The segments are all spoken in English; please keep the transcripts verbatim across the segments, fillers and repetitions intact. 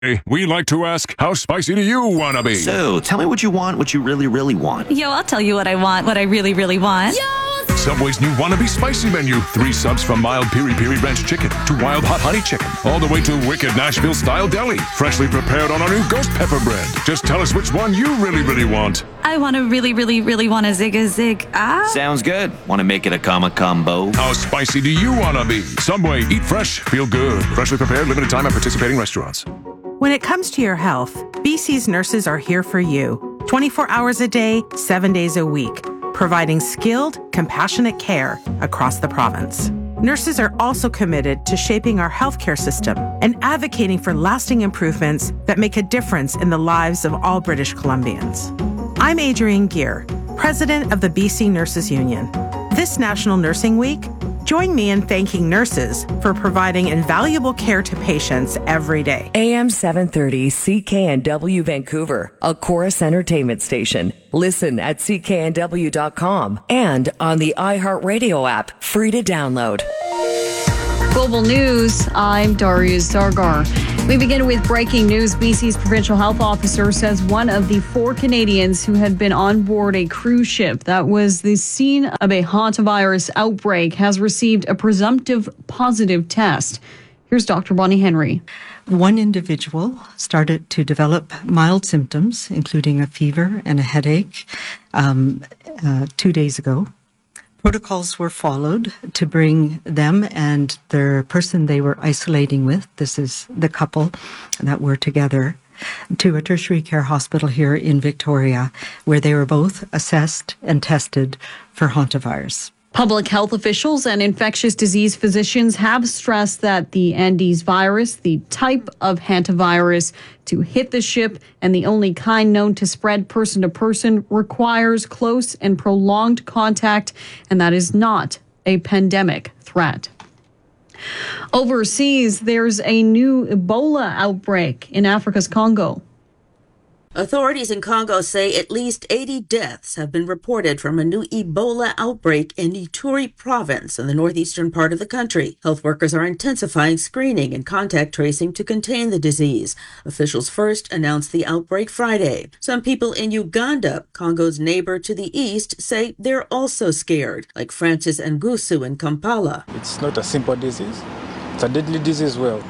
We like to ask, how spicy do you want to be? So, tell me what you want, what you really, really want. Yo, I'll tell you what I want, what I really, really want. Yo! Subway's new Wannabe Spicy menu. Three subs from mild Piri Piri Ranch Chicken to wild hot honey chicken. All the way to wicked Nashville-style deli. Freshly prepared on our new ghost pepper bread. Just tell us which one you really, really want. I want to really, really, really want a zig a zig. Ah. Sounds good. Want to make it a comma combo? How spicy do you want to be? Subway, eat fresh, feel good. Freshly prepared, limited time at participating restaurants. When it comes to your health, B C's nurses are here for you, twenty-four hours a day, seven days a week, providing skilled, compassionate care across the province. Nurses are also committed to shaping our healthcare system and advocating for lasting improvements that make a difference in the lives of all British Columbians. I'm Adrienne Gear, president of the B C Nurses Union. This National Nursing Week, join me in thanking nurses for providing invaluable care to patients every day. A M seven thirty C K N W Vancouver, a Chorus Entertainment station. Listen at C K N W dot com and on the iHeartRadio app, free to download. Global News, I'm Darius Zargar. We begin with breaking news. B C's provincial health officer says one of the four Canadians who had been on board a cruise ship that was the scene of a hantavirus outbreak has received a presumptive positive test. Here's Doctor Bonnie Henry. One individual started to develop mild symptoms, including a fever and a headache, um, uh, two days ago. Protocols were followed to bring them and the person they were isolating with, this is the couple that were together, to a tertiary care hospital here in Victoria, where they were both assessed and tested for hantavirus. Public health officials and infectious disease physicians have stressed that the Andes virus, the type of hantavirus to hit the ship and the only kind known to spread person to person, requires close and prolonged contact, and that is not a pandemic threat. Overseas, there's a new Ebola outbreak in Africa's Congo. Authorities in Congo say at least eighty deaths have been reported from a new Ebola outbreak in Ituri province in the northeastern part of the country. Health workers are intensifying screening and contact tracing to contain the disease. Officials first announced the outbreak Friday. Some people in Uganda, Congo's neighbor to the east, say they're also scared, like Francis Ngusu in Kampala. It's not a simple disease. It's a deadly disease as well.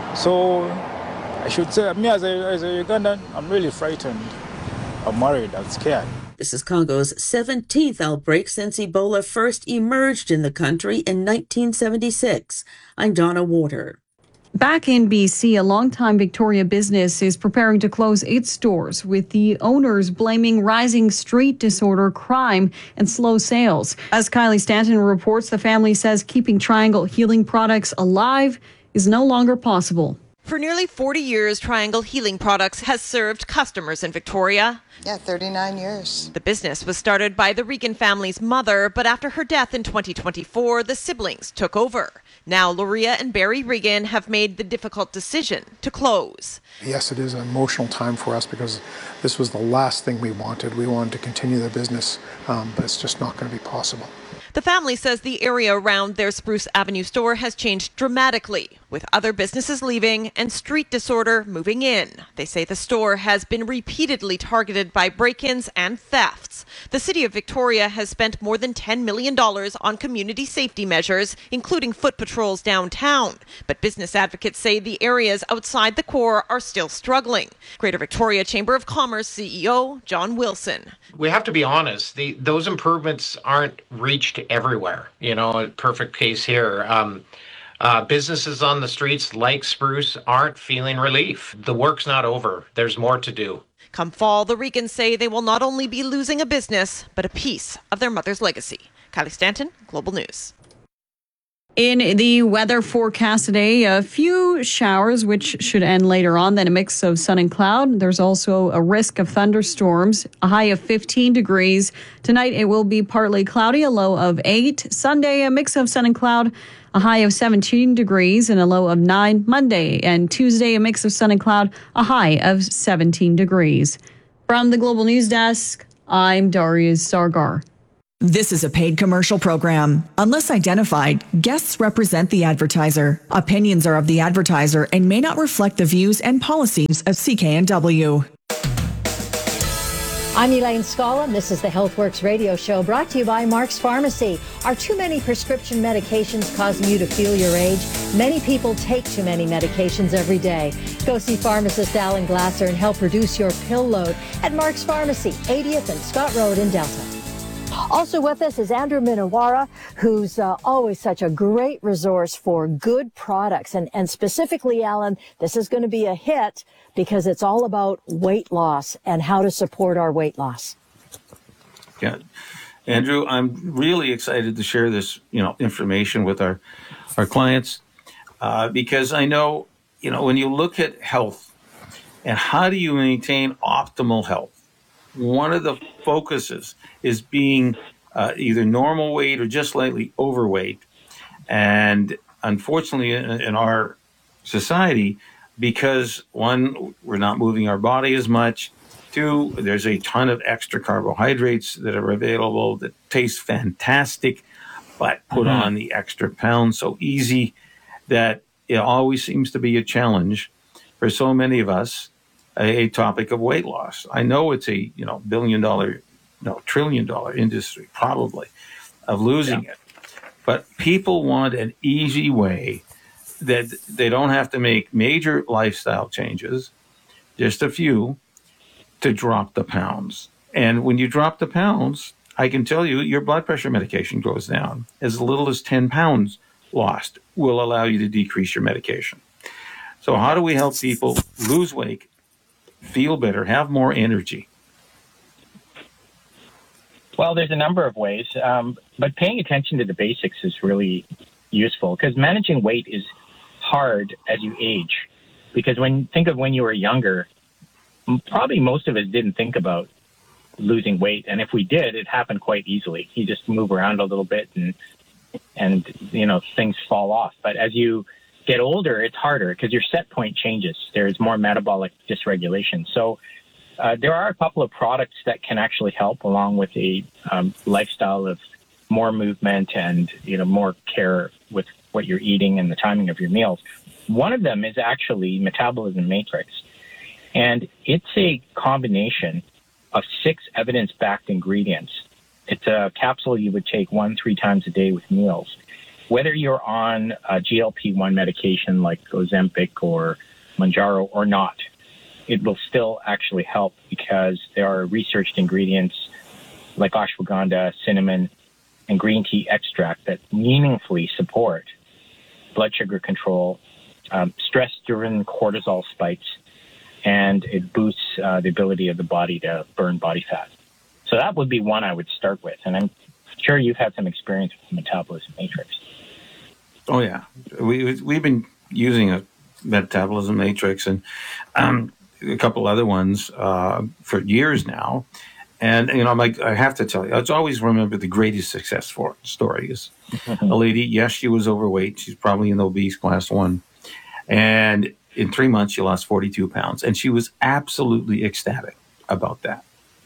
So I should say, me as a, as a Ugandan, I'm really frightened. I'm worried, I'm scared. This is Congo's seventeenth outbreak since Ebola first emerged in the country in nineteen seventy-six. I'm Donna Water. Back in B C, a longtime Victoria business is preparing to close its stores, with the owners blaming rising street disorder, crime, and slow sales. As Kylie Stanton reports, the family says keeping Triangle Healing Products alive is no longer possible. For nearly forty years, Triangle Healing Products has served customers in Victoria. Yeah, thirty-nine years. The business was started by the Regan family's mother, but after her death in twenty twenty-four, the siblings took over. Now, Loria and Barry Regan have made the difficult decision to close. Yes, it is an emotional time for us because this was the last thing we wanted. We wanted to continue the business, um, but it's just not going to be possible. The family says the area around their Spruce Avenue store has changed dramatically, with other businesses leaving and street disorder moving in. They say the store has been repeatedly targeted by break-ins and thefts. The City of Victoria has spent more than ten million dollars on community safety measures, including foot patrols downtown. But business advocates say the areas outside the core are still struggling. Greater Victoria Chamber of Commerce C E O John Wilson. We have to be honest, the, those improvements aren't reached everywhere. You know, a perfect case here. Um, uh, businesses on the streets like Spruce aren't feeling relief. The work's not over. There's more to do. Come fall, the Regans say they will not only be losing a business, but a piece of their mother's legacy. Kylie Stanton, Global News. In the weather forecast today, a few showers, which should end later on, then a mix of sun and cloud. There's also a risk of thunderstorms, a high of fifteen degrees. Tonight, it will be partly cloudy, a low of eight. Sunday, a mix of sun and cloud, a high of seventeen degrees and a low of nine. Monday and Tuesday, a mix of sun and cloud, a high of seventeen degrees. From the Global News Desk, I'm Darius Sargar. This is a paid commercial program. Unless identified, guests represent the advertiser. Opinions are of the advertiser and may not reflect the views and policies of C K N W. I'm Elaine Scala, and this is the HealthWorks radio show brought to you by Mark's Pharmacy. Are too many prescription medications causing you to feel your age? Many people take too many medications every day. Go see pharmacist Alan Glasser and help reduce your pill load at Mark's Pharmacy, eightieth and Scott Road in Delta. Also with us is Andrew Minowara, who's uh, always such a great resource for good products. And, and specifically, Alan, this is going to be a hit because it's all about weight loss and how to support our weight loss. Yeah. Andrew, I'm really excited to share this, you know, information with our, our clients uh, because I know, you know, when you look at health and how do you maintain optimal health, one of the focuses is being uh, either normal weight or just slightly overweight. And unfortunately, in, in our society, because one, we're not moving our body as much, two, there's a ton of extra carbohydrates that are available that taste fantastic, but put mm-hmm. on the extra pounds so easy that it always seems to be a challenge for so many of us. A topic of weight loss. I know it's a you know billion dollar, no trillion dollar industry probably of losing yeah. it, but people want an easy way that they don't have to make major lifestyle changes, just a few, to drop the pounds. And when you drop the pounds, I can tell you your blood pressure medication goes down. As little as ten pounds lost will allow you to decrease your medication. So how do we help people lose weight, feel better, have more energy? Well, there's a number of ways, um, but paying attention to the basics is really useful because managing weight is hard as you age. Because when think of when you were younger, probably most of us didn't think about losing weight, and if we did, it happened quite easily. You just move around a little bit, and and you know things fall off. But as you get older, it's harder because your set point changes. There's more metabolic dysregulation. So uh, there are a couple of products that can actually help, along with a um, lifestyle of more movement and you know more care with what you're eating and the timing of your meals. One of them is actually Metabolism Matrix, and it's a combination of six evidence-backed ingredients. It's a capsule you would take one, three times a day with meals. Whether you're on a G L P one medication like Ozempic or Mounjaro or not, it will still actually help because there are researched ingredients like ashwagandha, cinnamon, and green tea extract that meaningfully support blood sugar control, um, stress-driven cortisol spikes, and it boosts uh, the ability of the body to burn body fat. So that would be one I would start with, and I'm sure you've had some experience with the Metabolism Matrix. Oh, yeah. We, we've been using a Metabolism Matrix and um, a couple other ones uh, for years now. And, you know, I'm like, I have to tell you, I always remember the greatest success for stories. A lady, yes, she was overweight. She's probably in the obese class one. And in three months, she lost forty-two pounds. And she was absolutely ecstatic about that.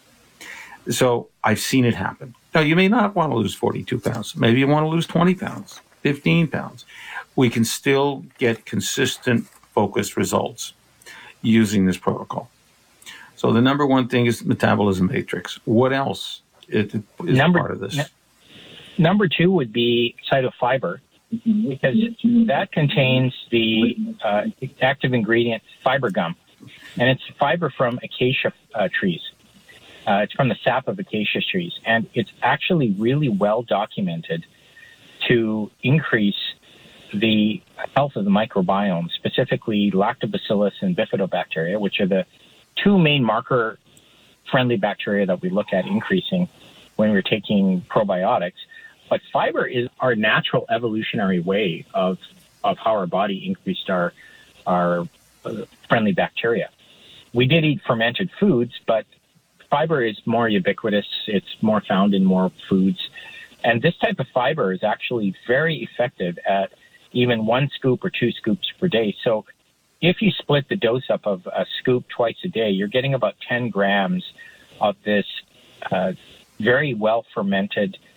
So I've seen it happen. Now, you may not want to lose forty-two pounds. Maybe you want to lose twenty pounds, fifteen pounds. We can still get consistent, focused results using this protocol. So the number one thing is Metabolism Matrix. What else is, is number, part of this? N- number two would be Cytofiber, because that contains the uh, active ingredient fiber gum. And it's fiber from acacia uh, trees. Uh, it's from the sap of acacia trees. And it's actually really well documented to increase the health of the microbiome, specifically lactobacillus and bifidobacteria, which are the two main marker-friendly bacteria that we look at increasing when we're taking probiotics. But fiber is our natural evolutionary way of of how our body increased our our friendly bacteria. We did eat fermented foods, but fiber is more ubiquitous. It's more found in more foods. And this type of fiber is actually very effective at even one scoop or two scoops per day. So if you split the dose up of a scoop twice a day, you're getting about ten grams of this uh, very well fermented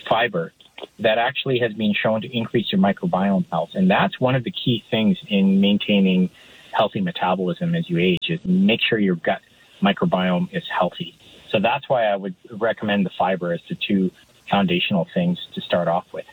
fiber that actually has been shown to increase your microbiome health. And that's one of the key things in maintaining healthy metabolism as you age, is make sure your gut microbiome is healthy. So that's why I would recommend the fiber as the two foundational things to start off with.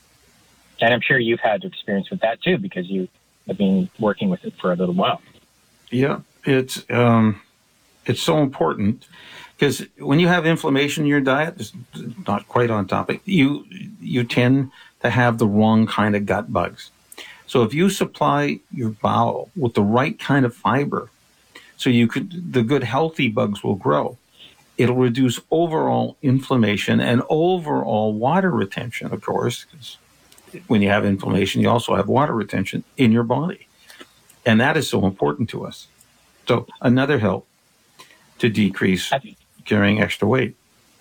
And I'm sure you've had experience with that too, because you have been working with it for a little while. Yeah, it's um, it's so important, because when you have inflammation in your diet, it's not quite on topic, you you tend to have the wrong kind of gut bugs. So if you supply your bowel with the right kind of fiber, so you could the good healthy bugs will grow, it'll reduce overall inflammation and overall water retention, of course, because when you have inflammation, you also have water retention in your body. And that is so important to us. So another help to decrease carrying extra weight.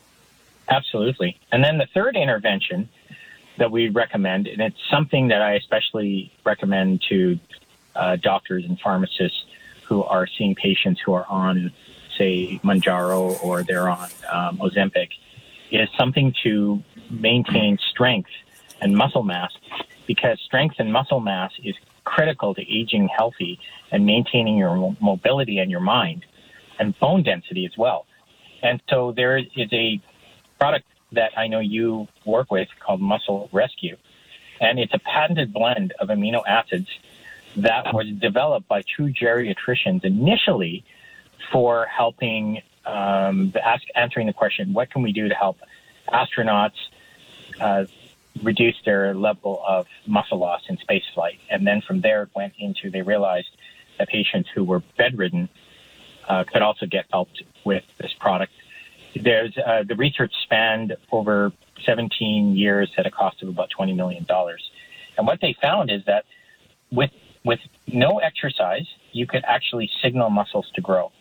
Absolutely. And then the third intervention that we recommend, and it's something that I especially recommend to uh, doctors and pharmacists who are seeing patients who are on, say, Mounjaro or they're on um, Ozempic, is something to maintain strength and muscle mass, because strength and muscle mass is critical to aging healthy and maintaining your mobility and your mind, and bone density as well. And so there is a product that I know you work with called Muscle Rescue, and it's a patented blend of amino acids that was developed by true geriatricians initially for helping, um, ask, answering the question, what can we do to help astronauts uh, reduce their level of muscle loss in spaceflight? And then from there it went into, they realized that patients who were bedridden uh, could also get helped with this product. There's uh, the research spanned over seventeen years at a cost of about twenty million dollars. And what they found is that with with no exercise, you could actually signal muscles to grow.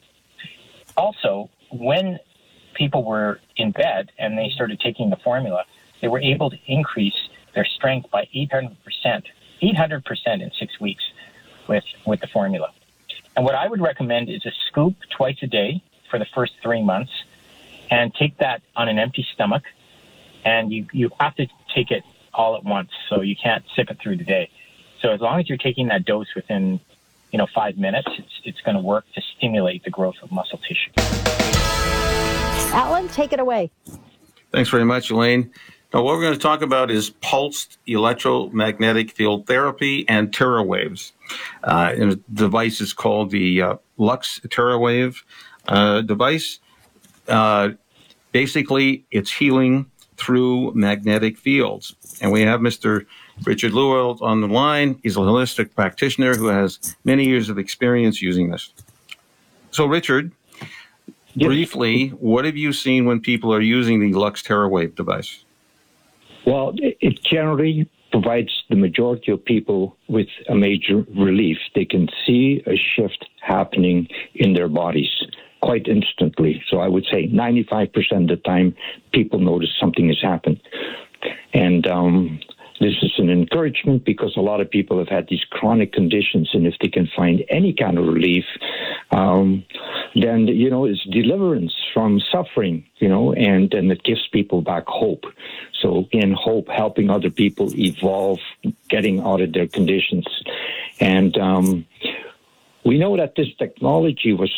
Also, when people were in bed and they started taking the formula, they were able to increase their strength by eight hundred percent, eight hundred percent in six weeks with, with the formula. And what I would recommend is a scoop twice a day for the first three months, and take that on an empty stomach. And you, you have to take it all at once, so you can't sip it through the day. So as long as you're taking that dose within, you know, five minutes, it's, it's going to work to stimulate the growth of muscle tissue. Alan, take it away. Thanks very much, Elaine. Now, what we're going to talk about is pulsed electromagnetic field therapy and TerraWaves. Uh, and the device is called the uh, Lux TerraWave uh, device. Uh, basically, it's healing through magnetic fields. And we have Mister Richard Lewald on the line. He's a holistic practitioner who has many years of experience using this. So, Richard, yes. Briefly, what have you seen when people are using the Lux TerraWave device? Well, it generally provides the majority of people with a major relief. They can see a shift happening in their bodies quite instantly. So I would say ninety-five percent of the time, people notice something has happened. And um, this is an encouragement because a lot of people have had these chronic conditions, and if they can find any kind of relief, um, then, you know, it's deliverance from suffering, you know, and, and it gives people back hope. So again, hope, helping other people evolve, getting out of their conditions. And um, we know that this technology was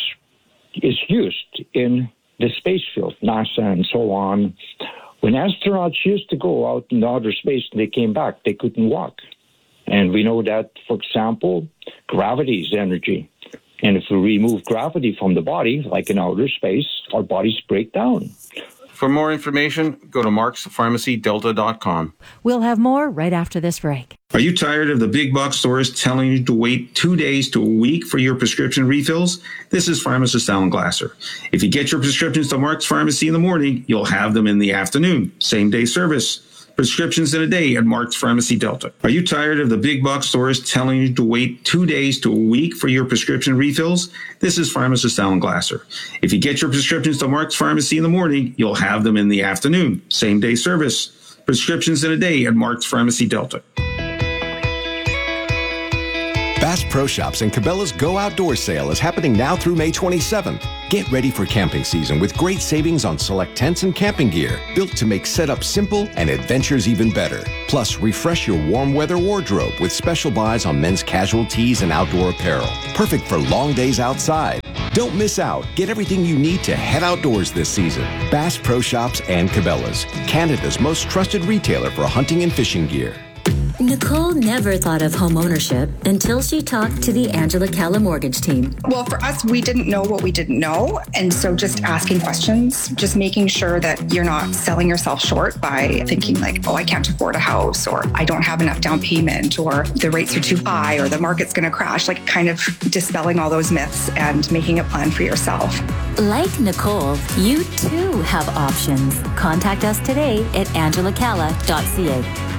is used in the space field, NASA and so on. When astronauts used to go out in outer space and they came back, they couldn't walk. And we know that, for example, gravity is energy. And if we remove gravity from the body, like in outer space, our bodies break down. For more information, go to marks pharmacy delta dot com. We'll have more right after this break. Are you tired of the big box stores telling you to wait two days to a week for your prescription refills? This is pharmacist Alan Glasser. If you get your prescriptions to Mark's Pharmacy in the morning, you'll have them in the afternoon. Same day service. Prescriptions in a day at Mark's Pharmacy Delta. Are you tired of the big box stores telling you to wait two days to a week for your prescription refills? This is pharmacist Alan Glasser. If you get your prescriptions to Mark's Pharmacy in the morning, you'll have them in the afternoon. Same day service. Prescriptions in a day at Mark's Pharmacy Delta. Bass Pro Shops and Cabela's Go Outdoors sale is happening now through May twenty-seventh. Get ready for camping season with great savings on select tents and camping gear, built to make setup simple and adventures even better. Plus, refresh your warm weather wardrobe with special buys on men's casual tees and outdoor apparel. Perfect for long days outside. Don't miss out. Get everything you need to head outdoors this season. Bass Pro Shops and Cabela's, Canada's most trusted retailer for hunting and fishing gear. Nicole never thought of home ownership until she talked to the Angela Calla mortgage team. Well, for us, we didn't know what we didn't know. And so just asking questions, just making sure that you're not selling yourself short by thinking like, oh, I can't afford a house, or I don't have enough down payment, or the rates are too high, or the market's going to crash, like kind of dispelling all those myths and making a plan for yourself. Like Nicole, you too have options. Contact us today at angela calla dot c a.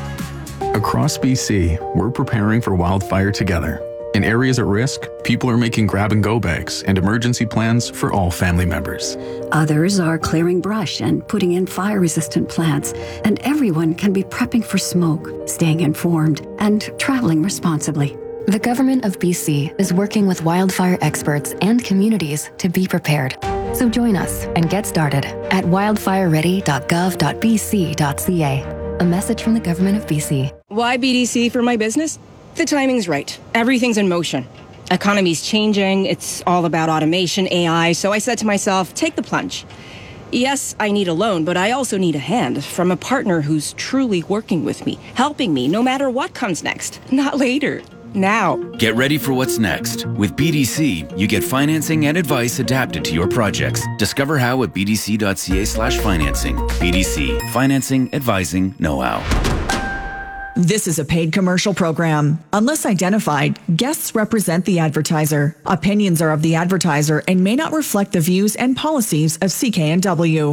Across B C, we're preparing for wildfire together. In areas at risk, people are making grab-and-go bags and emergency plans for all family members. Others are clearing brush and putting in fire-resistant plants, and everyone can be prepping for smoke, staying informed, and traveling responsibly. The Government of B C is working with wildfire experts and communities to be prepared. So join us and get started at wildfire ready dot gov dot b c dot c a. A message from the Government of B C. Why B D C for my business? The timing's right. Everything's in motion. Economy's changing. It's all about automation, A I. So I said to myself, take the plunge. Yes, I need a loan, but I also need a hand from a partner who's truly working with me, helping me no matter what comes next. Not later. Now. Get ready for what's next. With B D C, you get financing and advice adapted to your projects. Discover how at b d c dot c a slash financing. B D C, financing, advising, know-how. This is a paid commercial program. Unless identified, guests represent the advertiser. Opinions are of the advertiser and may not reflect the views and policies of C K N W.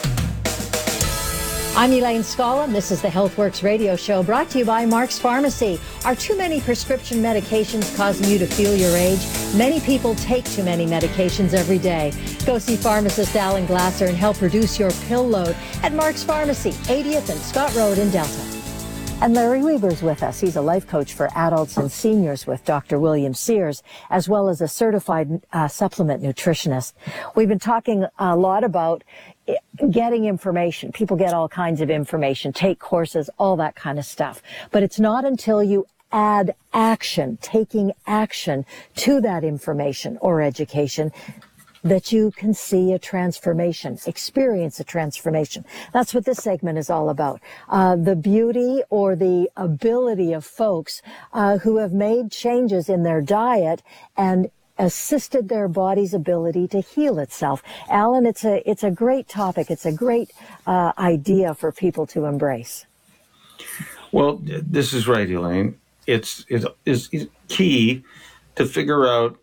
I'm Elaine Scala, and this is the HealthWorks radio show brought to you by Mark's Pharmacy. Are too many prescription medications causing you to feel your age? Many people take too many medications every day. Go see pharmacist Alan Glasser and help reduce your pill load at Mark's Pharmacy, eightieth and Scott Road in Delta. And Larry Weaver's with us. He's a life coach for adults and seniors with Doctor William Sears, as well as a certified uh, supplement nutritionist. We've been talking a lot about getting information. People get all kinds of information, take courses, all that kind of stuff. But it's not until you add action, taking action to that information or education, that you can see a transformation, experience a transformation. That's what this segment is all about. Uh, the beauty or the ability of folks uh, who have made changes in their diet and assisted their body's ability to heal itself. Alan, it's a it's a great topic. It's a great uh, idea for people to embrace. Well, this is right, Elaine. It's it's, it's key to figure out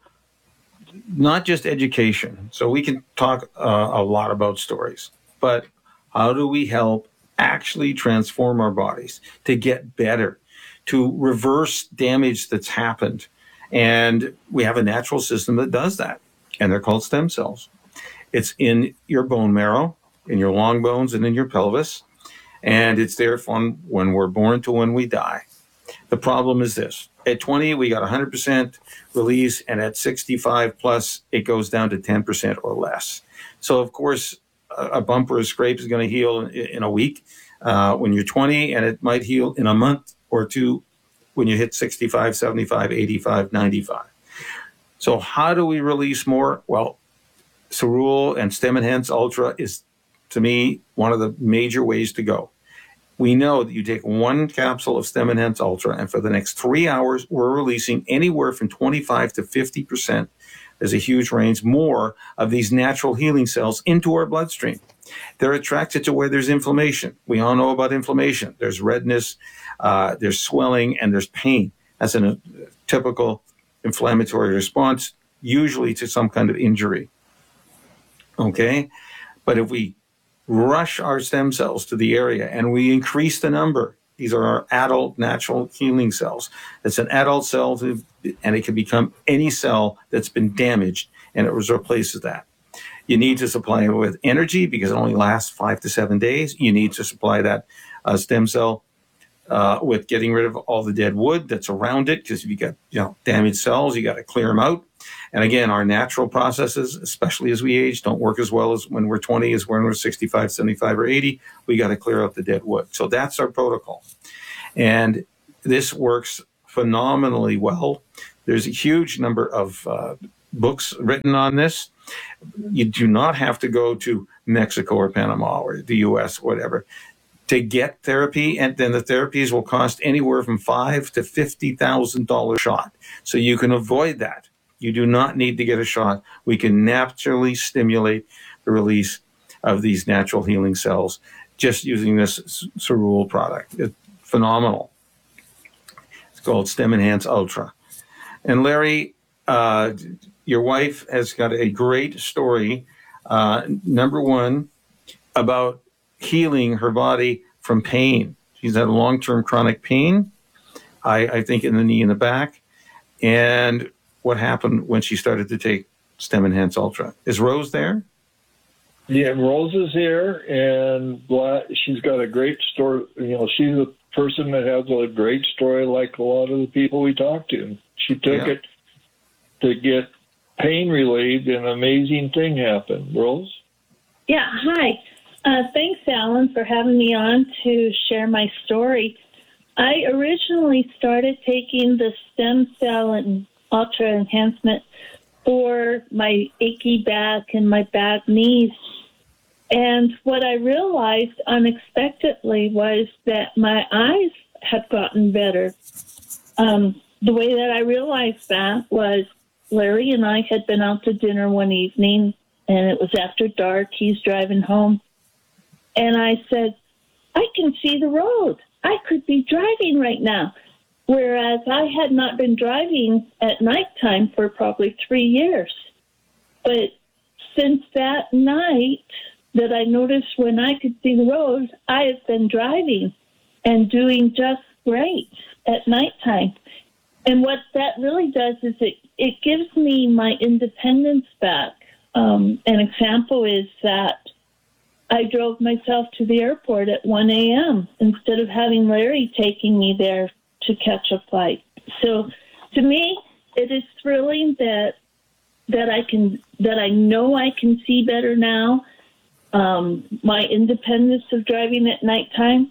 not just education. So we can talk uh, a lot about stories, but how do we help actually transform our bodies to get better, to reverse damage that's happened? And we have a natural system that does that, and they're called stem cells. It's in your bone marrow, in your long bones, and in your pelvis, and it's there from when we're born to when we die. The problem is this. At twenty, we got one hundred percent release, and at sixty-five plus, it goes down to ten percent or less. So, of course, a, a bump or a scrape is going to heal in, in a week uh, when you're twenty, and it might heal in a month or two when you hit sixty-five, seventy-five, eighty-five, ninety-five. So how do we release more? Well, Cerule and Stem Enhance Ultra is, to me, one of the major ways to go. We know that you take one capsule of Stem Enhance Ultra, and for the next three hours, we're releasing anywhere from twenty-five to fifty percent. There's a huge range more of these natural healing cells into our bloodstream. They're attracted to where there's inflammation. We all know about inflammation. There's redness, uh, there's swelling, and there's pain. That's a typical inflammatory response, usually to some kind of injury. Okay? But if we rush our stem cells to the area and we increase the number, these are our adult natural healing cells. It's an adult cell, to, and it can become any cell that's been damaged, and it replaces that. You need to supply it with energy because it only lasts five to seven days. You need to supply that uh, stem cell uh, with getting rid of all the dead wood that's around it, because if you got, you know, damaged cells, you got to clear them out. And again, our natural processes, especially as we age, don't work as well as when we're twenty, as when we're sixty-five, seventy-five, or eighty. We got to clear out the dead wood. So that's our protocol. And this works phenomenally well. There's a huge number of uh, books written on this. You do not have to go to Mexico or Panama or the U S or whatever to get therapy, and then the therapies will cost anywhere from five to fifty thousand dollars a shot. So you can avoid that. You do not need to get a shot. We can naturally stimulate the release of these natural healing cells just using this Cerule product. It's phenomenal. It's called Stem Enhance Ultra. And Larry, uh, your wife has got a great story. Uh, number one, about healing her body from pain. She's had long-term chronic pain, I, I think in the knee and the back. And what happened when she started to take Stem Enhance Ultra? Is Rose there? Yeah, Rose is here, and she's got a great story. You know, she's a person that has a great story like a lot of the people we talk to. She took Yeah. it to get pain relieved, and an amazing thing happened. Rose? Yeah, hi. Uh, thanks, Alan, for having me on to share my story. I originally started taking the stem cell and ultra enhancement for my achy back and my bad knees. And what I realized unexpectedly was that my eyes had gotten better. Um, the way that I realized that was Larry and I had been out to dinner one evening, and it was after dark. He's driving home. And I said, I can see the road. I could be driving right now. Whereas I had not been driving at nighttime for probably three years. But since that night that I noticed when I could see the road, I have been driving and doing just great at nighttime. And what that really does is it, it gives me my independence back. Um, an example is that I drove myself to the airport at one a.m. instead of having Larry taking me there to catch a flight. So to me, it is thrilling that that I can that I know I can see better now. Um, my independence of driving at nighttime.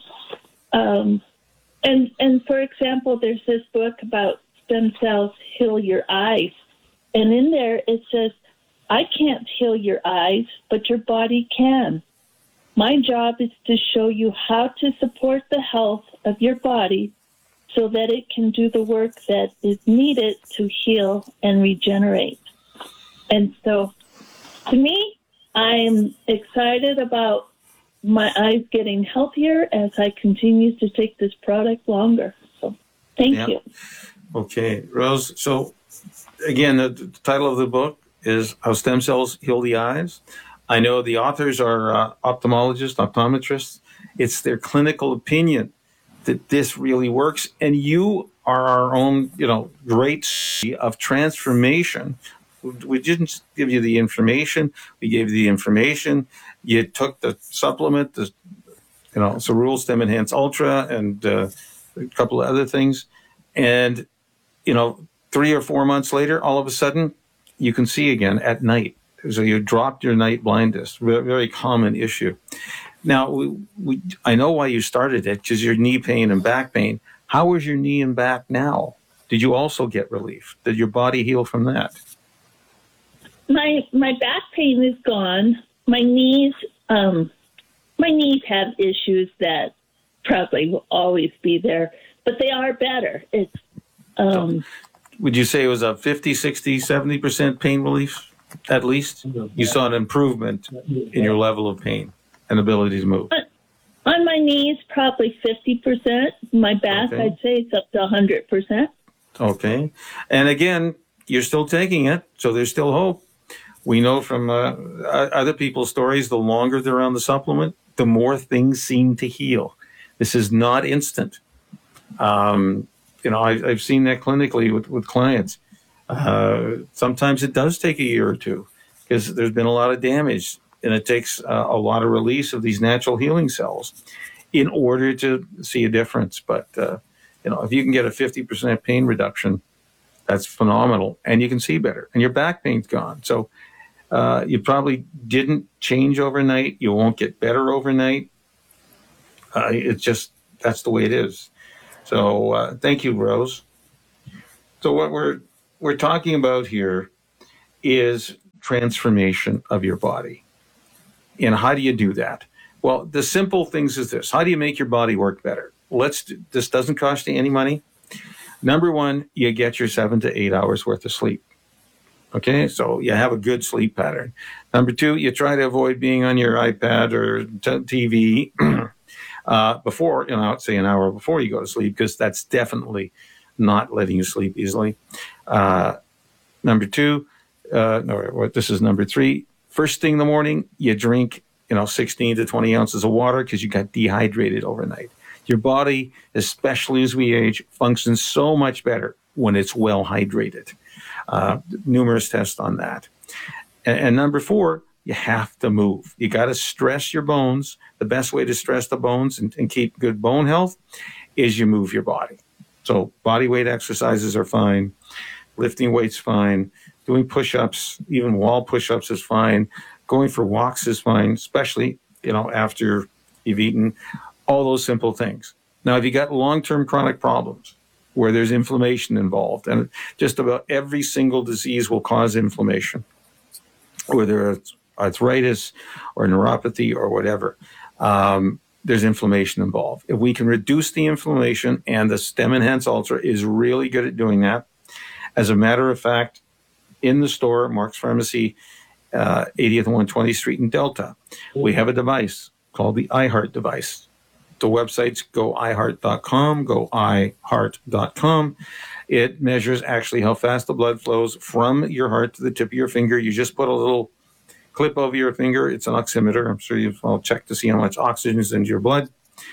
Um, and and for example, there's this book about stem cells heal your eyes. And in there it says, I can't heal your eyes, but your body can. My job is to show you how to support the health of your body so that it can do the work that is needed to heal and regenerate. And so, to me, I am excited about my eyes getting healthier as I continue to take this product longer. So, thank Yeah. you. Okay, Rose. So, again, the, the title of the book is How Stem Cells Heal the Eyes. I know the authors are uh, ophthalmologists, optometrists. It's their clinical opinion that this really works. And you are our own, you know, great story of transformation. We didn't give you the information. We gave you the information. You took the supplement, the, you know, Cerule Stem Enhance Ultra, and uh, a couple of other things. And, you know, three or four months later, all of a sudden, you can see again at night. So you dropped your night blindness, very, very common issue. Now, we, we, I know why you started it, because your knee pain and back pain. How is your knee and back now? Did you also get relief? Did your body heal from that? My my back pain is gone. My knees, um, my knees have issues that probably will always be there, but they are better. It's. Um, Would you say it was a fifty, sixty, seventy percent pain relief? At least you saw an improvement in your level of pain and ability to move. On my knees, probably fifty percent. My back, Okay. I'd say it's up to one hundred percent. Okay. And again, you're still taking it, so there's still hope. We know from uh, other people's stories, the longer they're on the supplement, the more things seem to heal. This is not instant. Um, you know, I, I've seen that clinically with, with clients. Uh, sometimes it does take a year or two because there's been a lot of damage, and it takes uh, a lot of release of these natural healing cells. in order to see a difference. But, uh, you know, if you can get a fifty percent pain reduction, that's phenomenal. And you can see better. And your back pain's gone. So uh, you probably didn't change overnight. You won't get better overnight. Uh, it's just, that's the way it is. So uh, thank you, Rose. So what we're we're talking about here is transformation of your body. And how do you do that? Well, the simple things is this. How do you make your body work better? Let's do, this doesn't cost you any money. Number one, you get your seven to eight hours worth of sleep. Okay, so you have a good sleep pattern. Number two, you try to avoid being on your iPad or t- T V uh, before, you know, say an hour before you go to sleep, because that's definitely not letting you sleep easily. Uh, number two, uh, no, this is number three. First thing in the morning, you drink, you know, sixteen to twenty ounces of water because you got dehydrated overnight. Your body, especially as we age, functions so much better when it's well hydrated. Uh, numerous tests on that. And, and number four, you have to move. You got to stress your bones. The best way to stress the bones and, and keep good bone health is you move your body. So body weight exercises are fine. Lifting weights fine. Doing push-ups, even wall push-ups is fine. Going for walks is fine, especially, you know, after you've eaten. All those simple things. Now, if you got long-term chronic problems where there's inflammation involved, and just about every single disease will cause inflammation, whether it's arthritis or neuropathy or whatever, um, there's inflammation involved. If we can reduce the inflammation, and the STEM Enhance Ultra is really good at doing that. As a matter of fact, in the store, Mark's Pharmacy, uh, eightieth and one hundred twentieth Street in Delta, we have a device called the iHeart device. The website's go i heart dot com, go i heart dot com. It measures actually how fast the blood flows from your heart to the tip of your finger. You just put a little clip over your finger. It's an oximeter. I'm sure you've all checked to see how much oxygen is in your blood.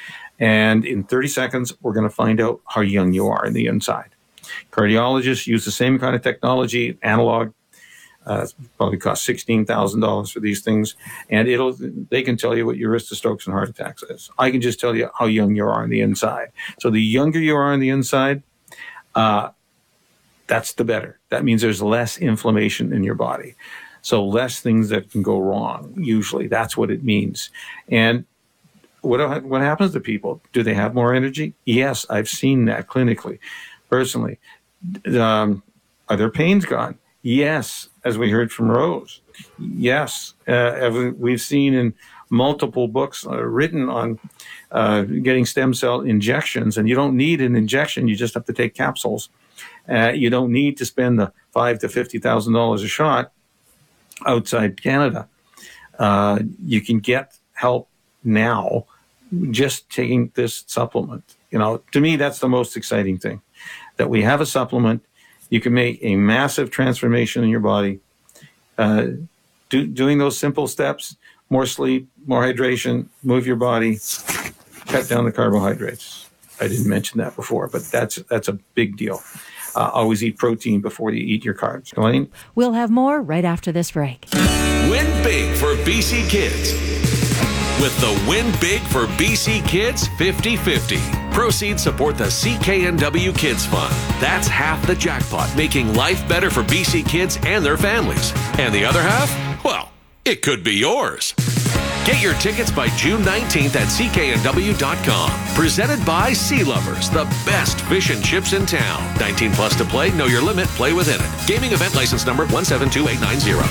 And in thirty seconds, we're going to find out how young you are in the inside. Cardiologists use the same kind of technology, analog. Uh, probably costs sixteen thousand dollars for these things. And it'll they can tell you what your risk of strokes and heart attacks is. I can just tell you how young you are on the inside. So the younger you are on the inside, uh, that's the better. That means there's less inflammation in your body. So less things that can go wrong, usually. That's what it means. And what, what happens to people? Do they have more energy? Yes, I've seen that clinically, personally. Um, are their pains gone? Yes, as we heard from Rose. Yes, uh, we've seen in multiple books uh, written on uh, getting stem cell injections, and you don't need an injection; you just have to take capsules. Uh, you don't need to spend the five to fifty thousand dollars a shot outside Canada. Uh, you can get help now just taking this supplement. You know, to me, that's the most exciting thing, that we have a supplement. You can make a massive transformation in your body. Uh, do, doing those simple steps, more sleep, more hydration, move your body, cut down the carbohydrates. I didn't mention that before, but that's that's a big deal. Uh, always eat protein before you eat your carbs. Elaine? We'll have more right after this break. Win big for B C Kids with the Win Big for B C Kids fifty fifty. Proceeds support the C K N W Kids Fund. That's half the jackpot, making life better for B C kids and their families. And the other half? Well, it could be yours. Get your tickets by June nineteenth at C K N W dot com. Presented by Sea Lovers, the best fish and chips in town. nineteen plus to play, know your limit, play within it. Gaming event license number one seven two eight nine zero.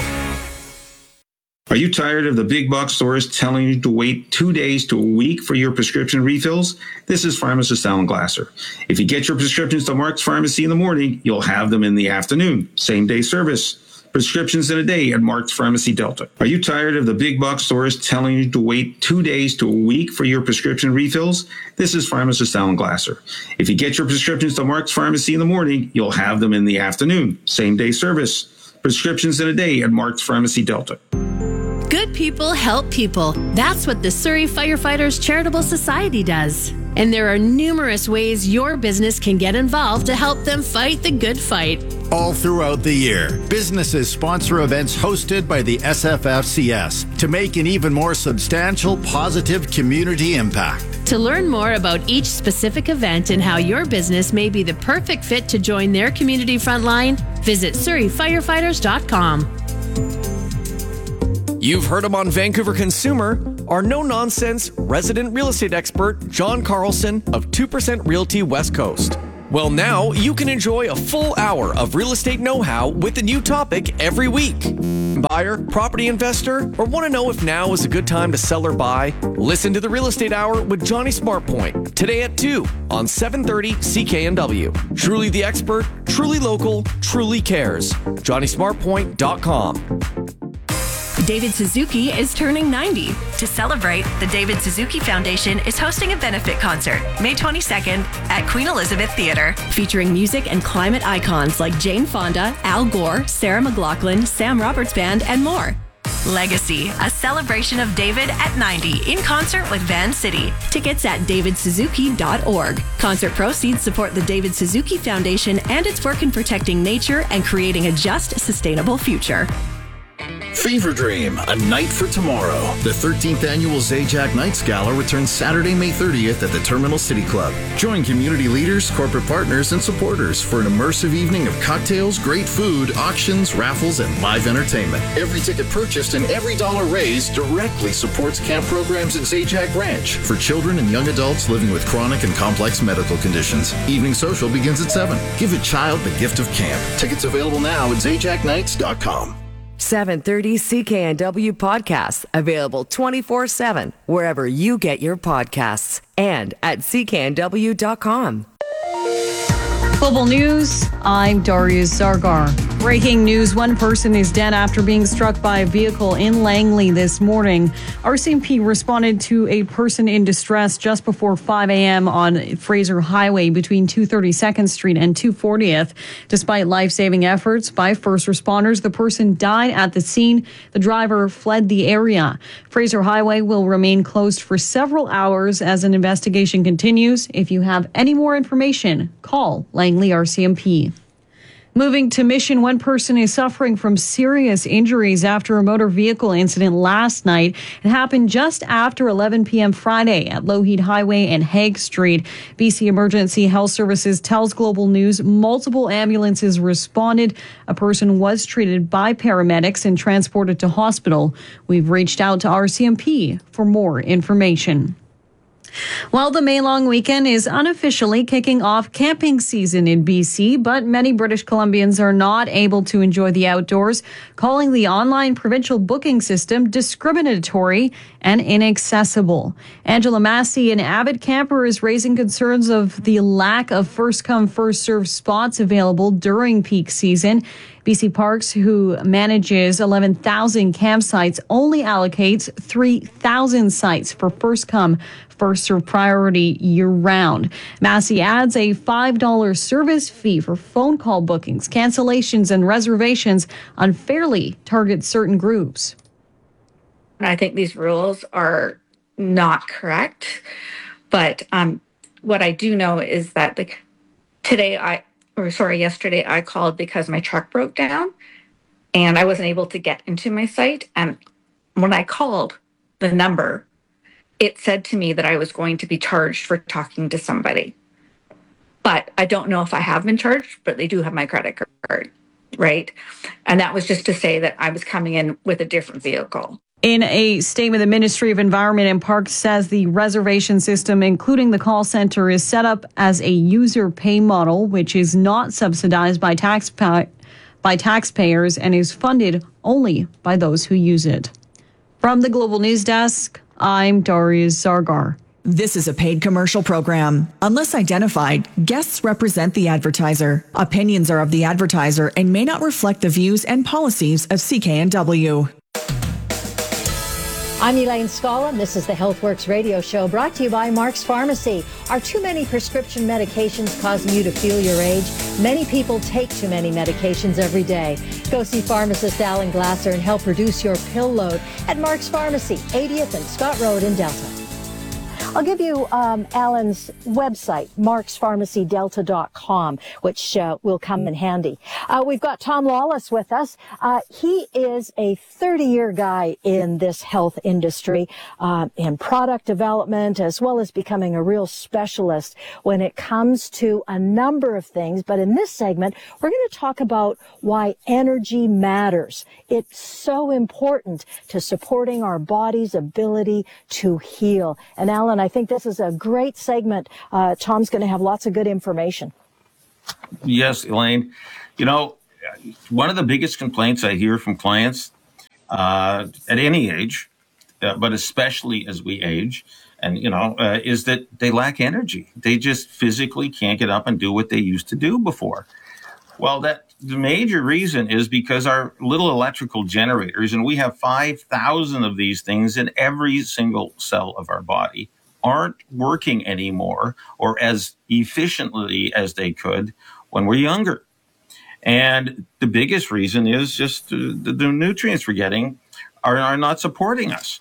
Are you tired of the big box stores telling you to wait two days to a week for your prescription refills? This is pharmacist Alan Glasser. If you get your prescriptions to Mark's Pharmacy in the morning, you'll have them in the afternoon. Same day service. Prescriptions in a day at Mark's Pharmacy Delta. Are you tired of the big box stores telling you to wait two days to a week for your prescription refills? This is pharmacist Alan Glasser. If you get your prescriptions to Mark's Pharmacy in the morning, you'll have them in the afternoon. Same day service. Prescriptions in a day at Mark's Pharmacy Delta. Good people help people. That's what the Surrey Firefighters Charitable Society does. And there are numerous ways your business can get involved to help them fight the good fight. all throughout the year. Businesses sponsor events hosted by the S F F C S to make an even more substantial, positive community impact. To learn more about each specific event and how your business may be the perfect fit to join their community frontline, visit surrey firefighters dot com. You've heard him on Vancouver Consumer. Our no-nonsense resident real estate expert, John Carlson of two percent Realty West Coast. Well, now you can enjoy a full hour of real estate know-how with a new topic every week. Buyer, property investor, or want to know if now is a good time to sell or buy? Listen to the Real Estate Hour with Johnny SmartPoint today at two on seven thirty C K N W. Truly the expert, truly local, truly cares. johnny smart point dot com. David Suzuki is turning ninety. To celebrate, the David Suzuki Foundation is hosting a benefit concert May twenty-second at Queen Elizabeth Theatre, featuring music and climate icons like Jane Fonda, Al Gore, Sarah McLachlan, Sam Roberts Band, and more. Legacy, a celebration of David at ninety in concert with Van City. Tickets at david suzuki dot org. Concert proceeds support the David Suzuki Foundation and its work in protecting nature and creating a just, sustainable future. Fever Dream, a night for tomorrow. The thirteenth annual Zajac Nights Gala returns Saturday, May thirtieth at the Terminal City Club. Join community leaders, corporate partners, and supporters for an immersive evening of cocktails, great food, auctions, raffles, and live entertainment. Every ticket purchased and every dollar raised directly supports camp programs at Zajac Ranch for children and young adults living with chronic and complex medical conditions. Evening social begins at seven. Give a child the gift of camp. Tickets available now at zajac nights dot com. seven thirty C K N W podcasts available twenty-four seven wherever you get your podcasts and at c k n w dot com. Global News, I'm Darius Zargar. Breaking news, one person is dead after being struck by a vehicle in Langley this morning. R C M P responded to a person in distress just before five a.m. on Fraser Highway between two thirty-second Street and two fortieth. Despite life-saving efforts by first responders, the person died at the scene. The driver fled the area. Fraser Highway will remain closed for several hours as an investigation continues. If you have any more information, call Langley R C M P. Moving to Mission, one person is suffering from serious injuries after a motor vehicle incident last night. It happened just after eleven p.m. Friday at Lougheed Highway and Hague Street. B C Emergency Health Services tells Global News multiple ambulances responded. A person was treated by paramedics and transported to hospital. We've reached out to R C M P for more information. Well, the May long weekend is unofficially kicking off camping season in B C, but many British Columbians are not able to enjoy the outdoors, calling the online provincial booking system discriminatory and inaccessible. Angela Massey, an avid camper, is raising concerns of the lack of first-come, first-served spots available during peak season. B C Parks, who manages eleven thousand campsites, only allocates three thousand sites for first-come, first-served priority year-round. Massey adds a five dollars service fee for phone call bookings, cancellations, and reservations unfairly target certain groups. I think these rules are not correct, but um, what I do know is that like today I, or sorry, yesterday I called because my truck broke down and I wasn't able to get into my site. And when I called the number, it said to me that I was going to be charged for talking to somebody. But I don't know if I have been charged, but they do have my credit card, right? And that was just to say that I was coming in with a different vehicle. In a statement, the Ministry of Environment and Parks says the reservation system, including the call center, is set up as a user pay model, which is not subsidized by tax by taxpayers and is funded only by those who use it. From the Global News Desk, I'm Darius Zargar. This is a paid commercial program. Unless identified, guests represent the advertiser. Opinions are of the advertiser and may not reflect the views and policies of C K N W. I'm Elaine Scala, and this is the HealthWorks radio show brought to you by Mark's Pharmacy. Are too many prescription medications causing you to feel your age? Many people take too many medications every day. Go see pharmacist Alan Glasser and help reduce your pill load at Mark's Pharmacy, eightieth and Scott Road in Delta. I'll give you um, Alan's website, marks pharmacy delta dot com, which uh, will come in handy. Uh, we've got Tom Lawless with us. Uh, he is a thirty-year guy in this health industry, uh, in product development, as well as becoming a real specialist when it comes to a number of things. But in this segment, we're going to talk about why energy matters. It's so important to supporting our body's ability to heal. And Alan, I think this is a great segment. Uh, Tom's going to have lots of good information. Yes, Elaine. You know, one of the biggest complaints I hear from clients uh, at any age, uh, but especially as we age, and, you know, uh, is that they lack energy. They just physically can't get up and do what they used to do before. Well, that the major reason is because our little electrical generators, and we have five thousand of these things in every single cell of our body, aren't working anymore or as efficiently as they could when we're younger. And the biggest reason is just uh, the, the nutrients we're getting are, are not supporting us.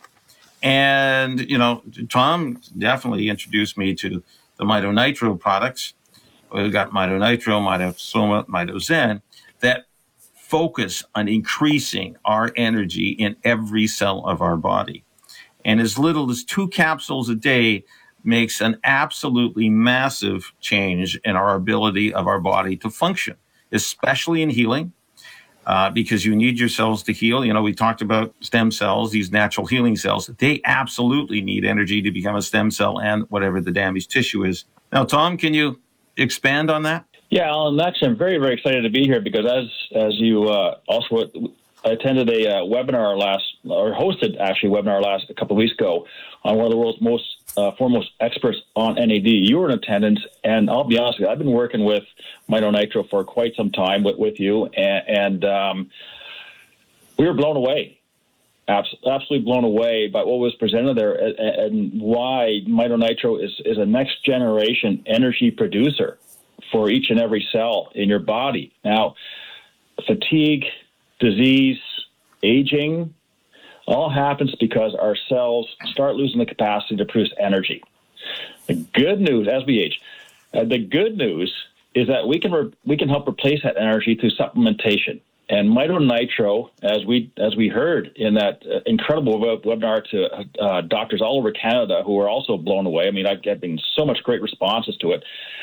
And, you know, Tom definitely introduced me to the MitoNitro products. We've got MitoNitro, MitoSoma, MitoZen that focus on increasing our energy in every cell of our body. And as little as two capsules a day makes an absolutely massive change in our ability of our body to function, especially in healing, uh, because you need your cells to heal. You know, we talked about stem cells, these natural healing cells. They absolutely need energy to become a stem cell and whatever the damaged tissue is. Now, Tom, can you expand on that? Yeah, Alan, actually, I'm very, very excited to be here because as as you uh, also attended a uh, webinar last, or hosted actually a webinar last a couple of weeks ago on one of the world's most uh, foremost experts on N A D. You were in attendance, and I'll be honest with you, I've been working with MitoNitro for quite some time with, with you, and, and um, we were blown away. Absolutely blown away by what was presented there and, and why MitoNitro is, is a next generation energy producer for each and every cell in your body. Now, fatigue, disease, aging, all happens because our cells start losing the capacity to produce energy. The good news, as we age, uh, the good news is that we can re- we can help replace that energy through supplementation. And MitoNitro, as we as we heard in that uh, incredible web- webinar to uh, doctors all over Canada who were also blown away. I mean, I've getting so much great responses to it.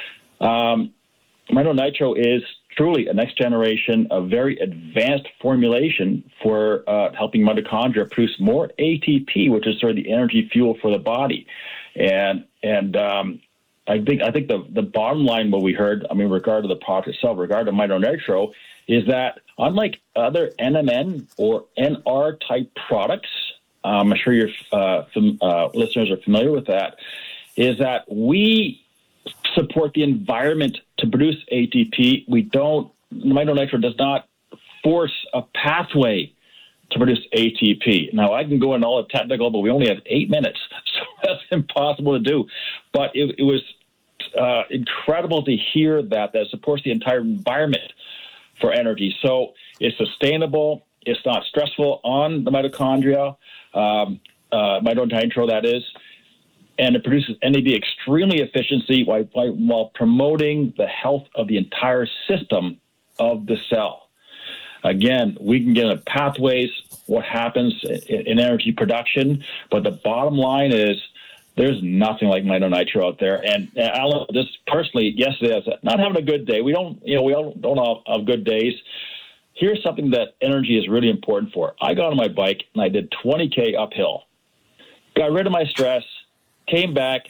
Um, MitoNitro is truly a next generation, a very advanced formulation for uh, helping mitochondria produce more A T P, which is sort of the energy fuel for the body. And and um, I think I think the the bottom line, what we heard, I mean, regard to the product itself, regard to MitoNitro, is that unlike other N M N or N R type products, um, I'm sure your uh, fam- uh, listeners are familiar with that, is that we support the environment to produce A T P. We don't, MitoNitro does not force a pathway to produce A T P. Now, I can go into all the technical, but we only have eight minutes, so that's impossible to do. But it, it was uh, incredible to hear that, that supports the entire environment for energy. So it's sustainable. It's not stressful on the mitochondria, um, uh, MitoNitro, that is. And it produces N A D extremely efficiently while, while promoting the health of the entire system of the cell. Again, we can get into pathways, what happens in, in energy production, but the bottom line is there's nothing like MitoNitro out there. And, and Alan, this personally, yesterday I was not having a good day. We don't, you know, we all don't all have good days. Here's something that energy is really important for. I got on my bike and I did twenty K uphill, got rid of my stress, came back.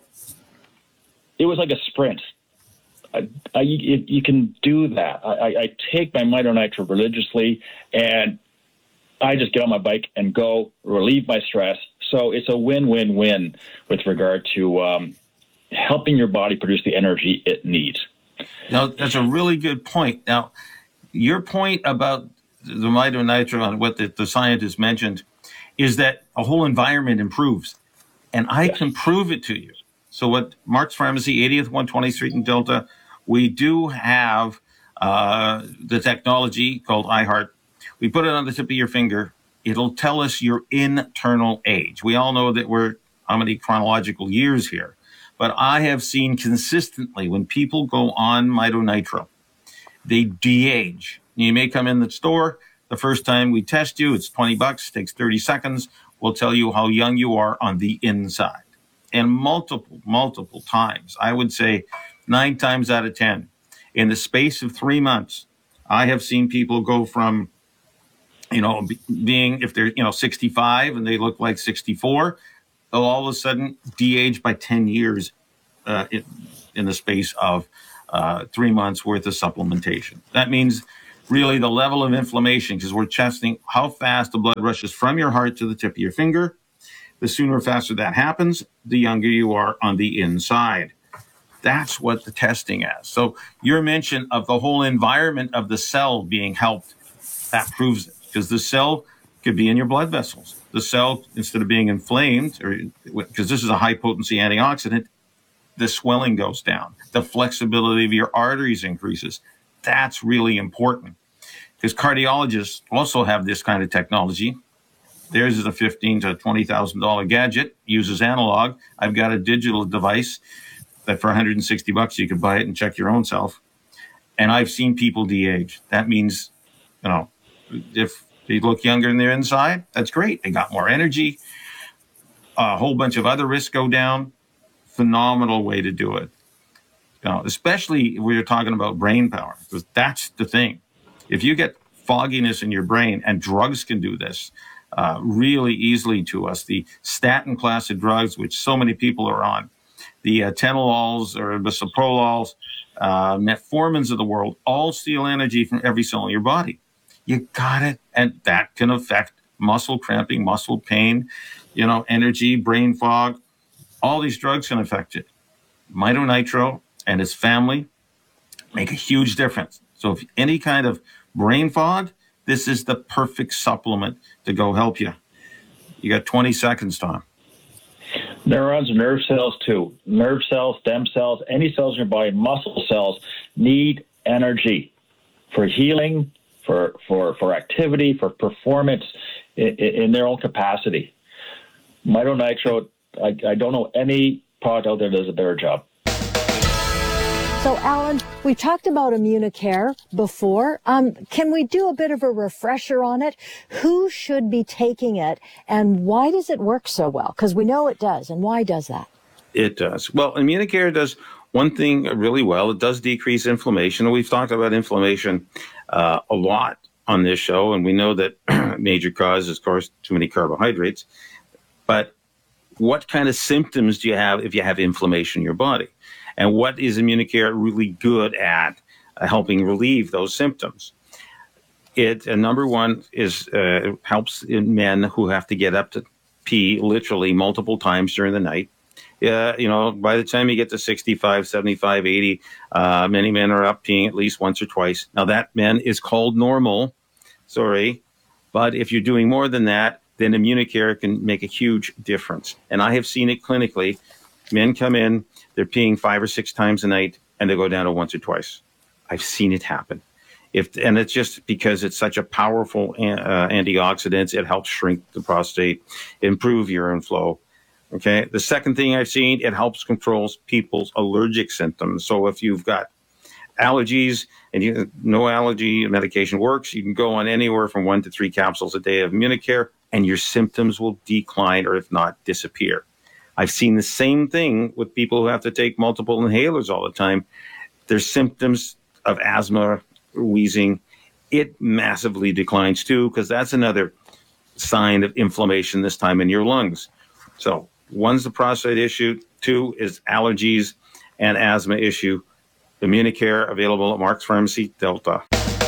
It was like a sprint. I, I, you, you can do that. I, I take my MitoNitro religiously, and I just get on my bike and go relieve my stress. So it's a win-win-win with regard to um, helping your body produce the energy it needs. Now, that's a really good point. Now, your point about the MitoNitro and what the, the scientists mentioned is that a whole environment improves. And I yes. can prove it to you. So what Mark's Pharmacy, eightieth, one twentieth Street in Delta, we do have uh, the technology called iHeart. We put it on the tip of your finger. It'll tell us your internal age. We all know that we're how many chronological years here, but I have seen consistently when people go on MitoNitro, they de-age. You may come in the store. The first time we test you, it's twenty bucks, takes thirty seconds. We'll tell you how young you are on the inside. And multiple, multiple times, I would say nine times out of ten, in the space of three months, I have seen people go from, you know, being, if they're, you know, sixty-five and they look like sixty-four, they'll all of a sudden de-age by ten years uh, in, in the space of uh, three months worth of supplementation. That means really the level of inflammation, because we're testing how fast the blood rushes from your heart to the tip of your finger. The sooner or faster that happens, the younger you are on the inside. That's what the testing is. So your mention of the whole environment of the cell being helped, that proves it. Because the cell could be in your blood vessels. The cell, instead of being inflamed, or because this is a high-potency antioxidant, the swelling goes down. The flexibility of your arteries increases. That's really important. Because cardiologists also have this kind of technology. Theirs is a fifteen thousand to twenty thousand dollars gadget, uses analog. I've got a digital device that for one hundred sixty bucks you can buy it and check your own self. And I've seen people de-age. That means, you know, if they look younger in their inside, that's great. They got more energy. A whole bunch of other risks go down. Phenomenal way to do it. You know, especially when you're talking about brain power, because that's the thing. If you get fogginess in your brain, and drugs can do this uh, really easily to us, the statin class of drugs, which so many people are on, the uh, atenolols or bisoprolols, uh, metformins of the world, all steal energy from every cell in your body. You got it. And that can affect muscle cramping, muscle pain, you know, energy, brain fog. All these drugs can affect it. MitoNitro and its family make a huge difference. So if any kind of brain fog, this is the perfect supplement to go help you. You got twenty seconds, Tom. Neurons and nerve cells too. Nerve cells, stem cells, any cells in your body, muscle cells need energy for healing, for for for activity, for performance in, in their own capacity. MitoNitro, I, I don't know any product out there that does a better job. So, Alan, we talked about Immunicare before. Um, can we do a bit of a refresher on it? Who should be taking it, and why does it work so well? Because we know it does, and why does that? It does. Well, Immunicare does one thing really well. It does decrease inflammation. We've talked about inflammation uh, a lot on this show, and we know that major cause is, of course, too many carbohydrates. But what kind of symptoms do you have if you have inflammation in your body? And what is Immunicare really good at uh, helping relieve those symptoms? It, uh, number one, is uh, helps in men who have to get up to pee literally multiple times during the night. Uh, you know, by the time you get to sixty-five, seventy-five, eighty, uh, many men are up peeing at least once or twice. Now, that, men, is called normal. Sorry. But if you're doing more than that, then Immunicare can make a huge difference. And I have seen it clinically. Men come in, they're peeing five or six times a night, and they go down to once or twice. I've seen it happen. If and it's just because it's such a powerful uh, antioxidant. It helps shrink the prostate, improve urine flow. Okay. The second thing I've seen, it helps control people's allergic symptoms. So if you've got allergies and you, no allergy medication works, you can go on anywhere from one to three capsules a day of Immunicare, and your symptoms will decline or if not disappear. I've seen the same thing with people who have to take multiple inhalers all the time. Their symptoms of asthma, wheezing, it massively declines too, because that's another sign of inflammation, this time in your lungs. So one's the prostate issue, two is allergies and asthma issue. Immunicare, available at Mark's Pharmacy, Delta.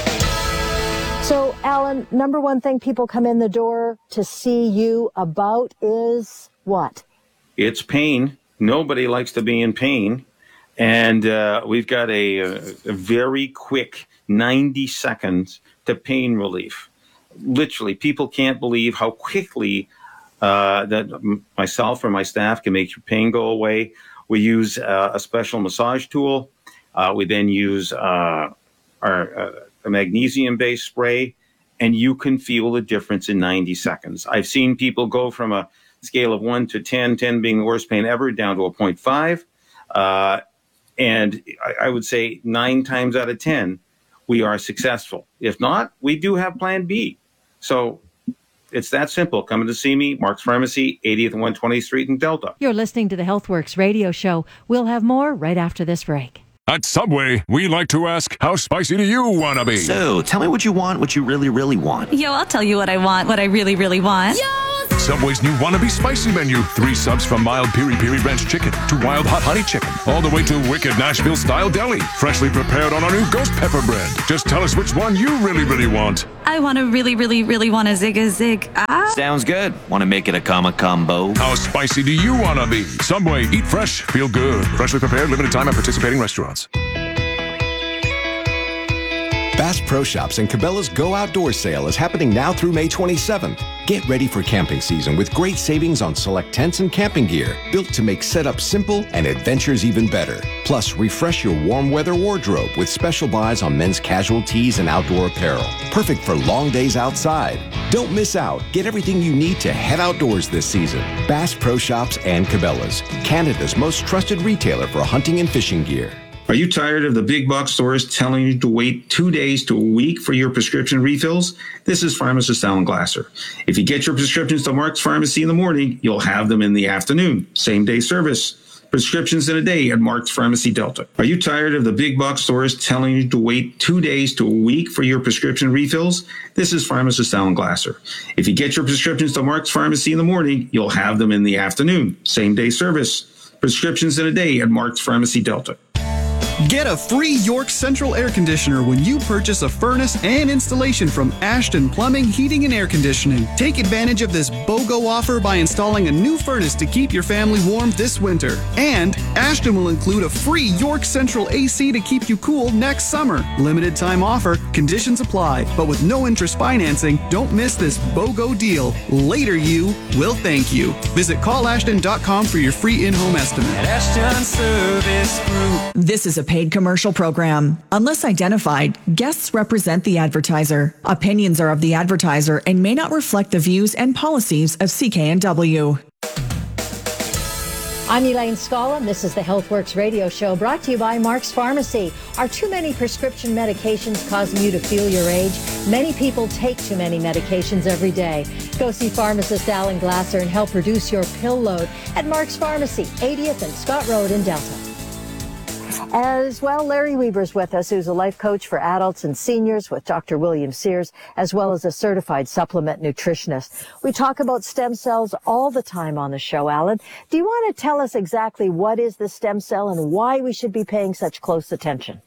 So, Alan, number one thing people come in the door to see you about is what? It's pain. Nobody likes to be in pain. And uh, we've got a, a very quick ninety seconds to pain relief. Literally, people can't believe how quickly uh, that myself or my staff can make your pain go away. We use uh, a special massage tool. Uh, we then use uh, our uh, a magnesium-based spray, and you can feel the difference in ninety seconds. I've seen people go from a scale of one to ten, ten being the worst pain ever, down to a zero point five. Uh, and I, I would say nine times out of ten, we are successful. If not, we do have plan B. So it's that simple. Come in to see me, Mark's Pharmacy, eightieth and one hundred twentieth Street in Delta. You're listening to the HealthWorks radio show. We'll have more right after this break. At Subway, we like to ask, how spicy do you want to be? So, tell me what you want, what you really, really want. Yo, I'll tell you what I want, what I really, really want. Yo! Subway's new Wannabe Spicy menu. Three subs from mild piri piri ranch chicken to wild hot honey chicken, all the way to wicked Nashville-style deli. Freshly prepared on our new ghost pepper bread. Just tell us which one you really, really want. I want to really, really, really want a zig a zig. Ah. Sounds good. Want to make it a comma combo? How spicy do you want to be? Subway, eat fresh, feel good. Freshly prepared, limited time at participating restaurants. Bass Pro Shops and Cabela's Go Outdoor sale is happening now through May twenty-seventh. Get ready for camping season with great savings on select tents and camping gear, built to make setup simple and adventures even better. Plus, refresh your warm weather wardrobe with special buys on men's casual tees and outdoor apparel. Perfect for long days outside. Don't miss out. Get everything you need to head outdoors this season. Bass Pro Shops and Cabela's, Canada's most trusted retailer for hunting and fishing gear. Are you tired of the big box stores telling you to wait two days to a week for your prescription refills? This is pharmacist Alan Glasser. If you get your prescriptions to Mark's Pharmacy in the morning, you'll have them in the afternoon. Same day service. Prescriptions in a day at Mark's Pharmacy Delta. Are you tired of the big box stores telling you to wait two days to a week for your prescription refills? This is pharmacist Alan Glasser. If you get your prescriptions to Mark's Pharmacy in the morning, you'll have them in the afternoon. Same day service. Prescriptions in a day at Mark's Pharmacy Delta. Get a free York Central air conditioner when you purchase a furnace and installation from Ashton Plumbing, Heating, and Air Conditioning. Take advantage of this BOGO offer by installing a new furnace to keep your family warm this winter. And Ashton will include a free York Central A C to keep you cool next summer. Limited time offer, conditions apply, but with no interest financing, don't miss this BOGO deal. Later you will thank you. Visit call ashton dot com for your free in-home estimate. Ashton Service Group. This is a paid commercial program. Unless identified, guests represent the advertiser. Opinions are of the advertiser and may not reflect the views and policies of C K N W. I'm Elaine Scala, and this is the HealthWorks radio show brought to you by Mark's Pharmacy. Are too many prescription medications causing you to feel your age? Many people take too many medications every day. Go see pharmacist Alan Glasser and help reduce your pill load at Mark's Pharmacy, eightieth and Scott Road in Delta. As well, Larry Weber's with us, who's a life coach for adults and seniors with Doctor William Sears, as well as a certified supplement nutritionist. We talk about stem cells all the time on the show, Alan. Do you want to tell us exactly what is the stem cell and why we should be paying such close attention?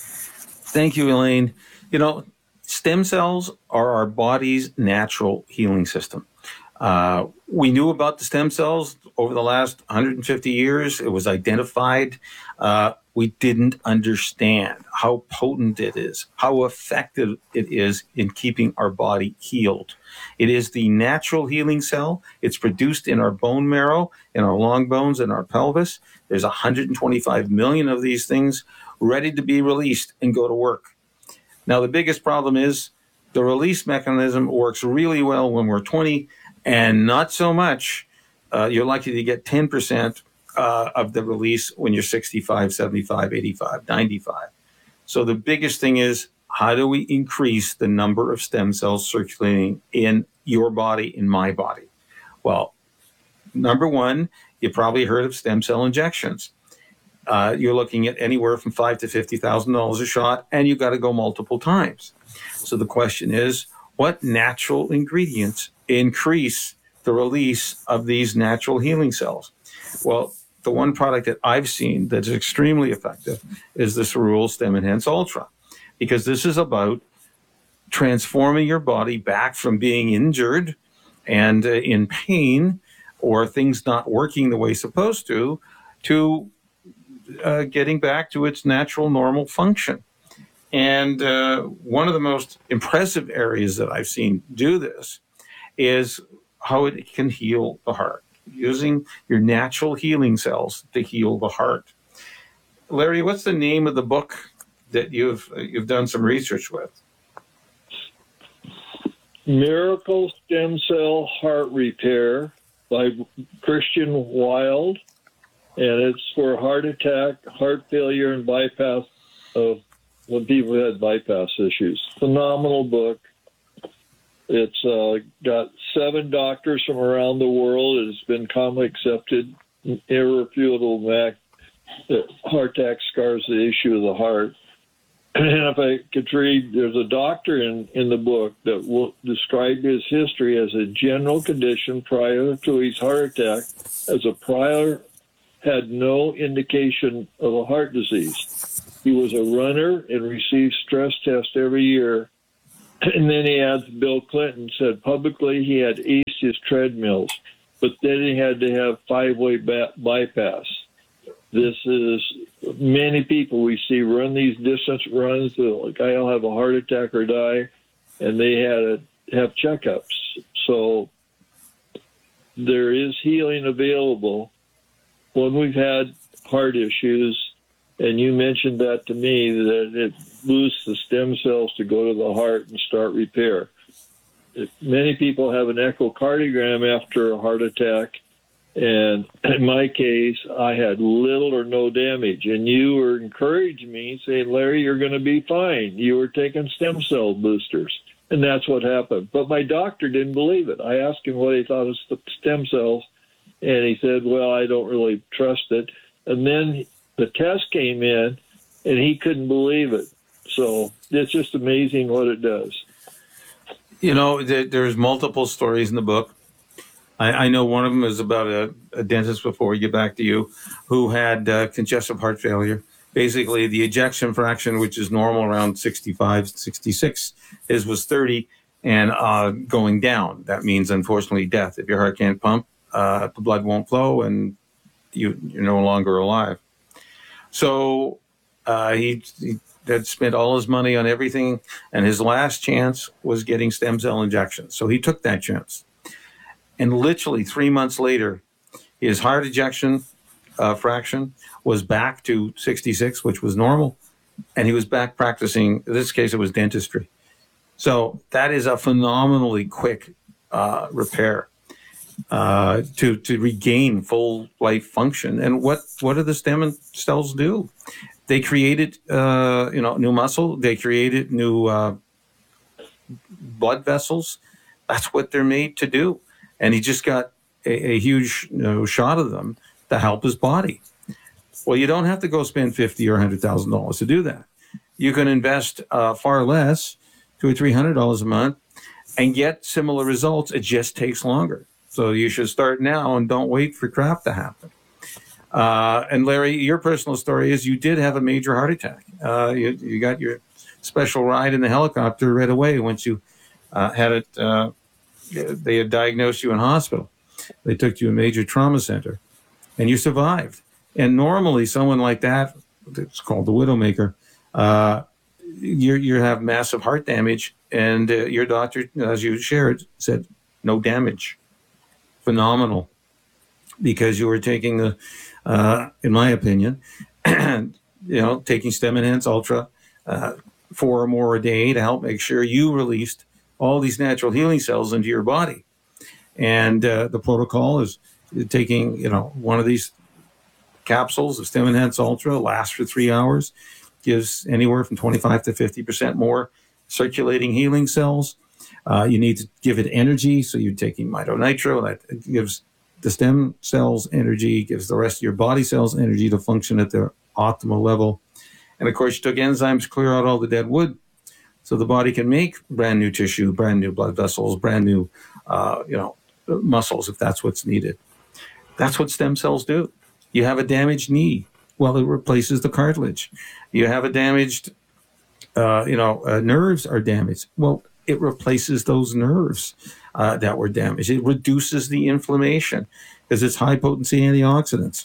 Thank you, Elaine. You know, stem cells are our body's natural healing system. Uh, we knew about the stem cells over the last one hundred fifty years. It was identified. Uh, we didn't understand how potent it is, how effective it is in keeping our body healed. It is the natural healing cell. It's produced in our bone marrow, in our long bones, in our pelvis. There's one hundred twenty-five million of these things ready to be released and go to work. Now, the biggest problem is the release mechanism works really well when we're twenty, and not so much. Uh, you're likely to get ten percent uh, of the release when you're sixty-five, seventy-five, eighty-five, ninety-five. So the biggest thing is, how do we increase the number of stem cells circulating in your body, in my body? Well, number one, you probably heard of stem cell injections. Uh, you're looking at anywhere from five to fifty thousand dollars a shot, and you've got to go multiple times. So the question is, what natural ingredients increase the release of these natural healing cells? Well, the one product that I've seen that's extremely effective is the Cerule Stem Enhance Ultra, because this is about transforming your body back from being injured and uh, in pain or things not working the way it's supposed to, to uh, getting back to its natural, normal function. And uh, one of the most impressive areas that I've seen do this is how it can heal the heart, using your natural healing cells to heal the heart. Larry, what's the name of the book that you've you've done some research with? Miracle Stem Cell Heart Repair, by Christian Wild, and it's for heart attack, heart failure, and bypass of when people had bypass issues. Phenomenal book. It's uh, got seven doctors from around the world. It's been commonly accepted, irrefutable fact that heart attack scars the issue of the heart. And if I could read, there's a doctor in, in the book that will describe his history as a general condition prior to his heart attack, as a prior had no indication of a heart disease. He was a runner and received stress tests every year. And then he adds, Bill Clinton said publicly he had aced his treadmills, but then he had to have five-way ba- bypass. This is many people we see run these distance runs. Like, I'll have a heart attack or die, and they had to have checkups. So there is healing available when we've had heart issues. And you mentioned that to me, that it boosts the stem cells to go to the heart and start repair. If many people have an echocardiogram after a heart attack. And in my case, I had little or no damage. And you were encouraging me, saying, Larry, you're going to be fine. You were taking stem cell boosters. And that's what happened. But my doctor didn't believe it. I asked him what he thought of stem cells. And he said, well, I don't really trust it. And then the test came in, and he couldn't believe it. So it's just amazing what it does. You know, there, there's multiple stories in the book. I, I know one of them is about a, a dentist, before we get back to you, who had uh, congestive heart failure. Basically, the ejection fraction, which is normal around sixty-five, sixty-six, his was thirty and uh, going down. That means, unfortunately, death. If your heart can't pump, uh, the blood won't flow, and you, you're no longer alive. So uh, he, he had spent all his money on everything, and his last chance was getting stem cell injections. So he took that chance. And literally three months later, his heart ejection uh, fraction was back to sixty-six, which was normal, and he was back practicing. In this case, it was dentistry. So that is a phenomenally quick uh, repair. Uh, to to regain full life function. And what what do the stem cells do? They created uh, you know new muscle. They created new uh, blood vessels. That's what they're made to do. And he just got a, a huge you know, shot of them to help his body. Well, you don't have to go spend fifty or a hundred thousand dollars to do that. You can invest uh, far less, two or three hundred dollars a month, and get similar results. It just takes longer. So you should start now and don't wait for crap to happen. Uh, and Larry, your personal story is you did have a major heart attack. Uh, you, you got your special ride in the helicopter right away once you uh, had it. Uh, they had diagnosed you in hospital. They took you to a major trauma center, and you survived. And normally, someone like that, it's called the Widowmaker, uh, you you have massive heart damage, and uh, your doctor, as you shared, said no damage. Phenomenal, because you were taking the, uh, in my opinion, you know, taking Stem Enhance Ultra, uh, four or more a day to help make sure you released all these natural healing cells into your body. And uh, the protocol is taking, you know, one of these capsules of Stem Enhance Ultra, lasts for three hours, gives anywhere from twenty-five to fifty percent more circulating healing cells. Uh, you need to give it energy, so you're taking mitonitro. That gives the stem cells energy, gives the rest of your body cells energy to function at their optimal level. And, of course, you took enzymes to clear out all the dead wood so the body can make brand new tissue, brand new blood vessels, brand new, uh, you know, muscles, if that's what's needed. That's what stem cells do. You have a damaged knee. Well, it replaces the cartilage. You have a damaged, uh, you know, uh, nerves are damaged. Well, it replaces those nerves uh, that were damaged. It reduces the inflammation because it's high potency antioxidants.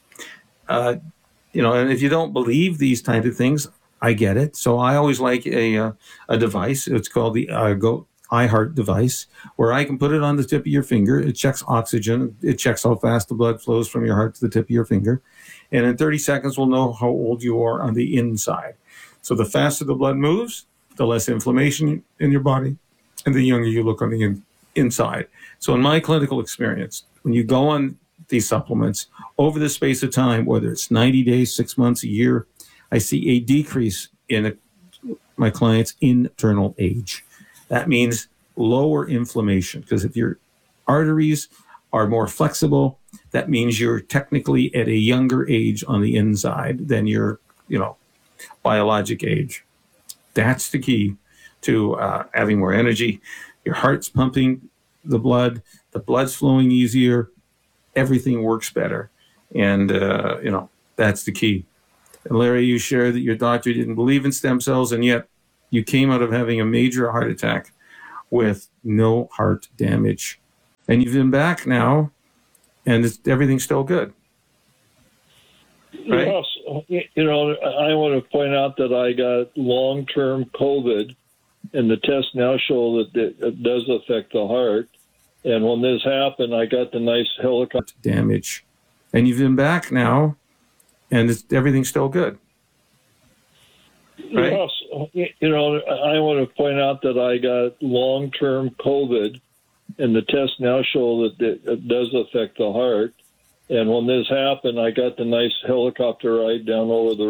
Uh, you know, and if you don't believe these type of things, I get it. So I always like a uh, a device. It's called the uh, Go iHeart device, where I can put it on the tip of your finger. It checks oxygen. It checks how fast the blood flows from your heart to the tip of your finger. And in thirty seconds, we'll know how old you are on the inside. So the faster the blood moves, the less inflammation in your body, and the younger you look on the in, inside. So in my clinical experience, when you go on these supplements over the space of time, whether it's ninety days, six months, a year, I see a decrease in a, my clients' internal age. That means lower inflammation, because if your arteries are more flexible, that means you're technically at a younger age on the inside than your, you know, biologic age. That's the key to uh, having more energy. Your heart's pumping the blood, the blood's flowing easier, everything works better. And, uh, you know, that's the key. And Larry, you shared that your doctor didn't believe in stem cells, and yet you came out of having a major heart attack with no heart damage. And you've been back now, and it's, everything's still good. Right? Yes. You know, I want to point out that I got long-term COVID, and the tests now show that it does affect the heart. And when this happened, I got the nice helicopter damage. And you've been back now, and it's, everything's still good. Right? Yes. You know, I want to point out that I got long-term COVID, and the tests now show that it does affect the heart. And when this happened, I got the nice helicopter ride down over the